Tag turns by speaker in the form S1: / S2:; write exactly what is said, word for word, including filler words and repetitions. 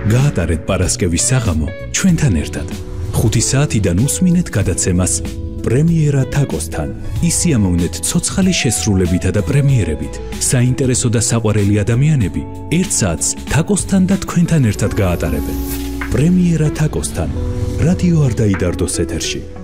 S1: გაატარეთ პარასკევის საღამო ჩვენთან ერთად. ხუთი საათიდან უსმინეთ გადაცემას პრემიერა თაკოსთან. ისიამოვნეთ ცოცხალი შესრულებითა და პრემიერებით. საინტერესო და საყვარელი ადამიანები ერთ საათს თაკოსთან და თქვენთან ერთად გაატარებენ. პრემიერა თაკოსთან. რადიო არ დაიდარდოს ეთერში.